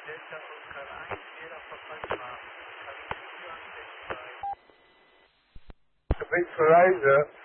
Delta Oscar 1, Sierra Papa Lima. Kann ich für Sie ansprechend sein? Ich bin zu leise.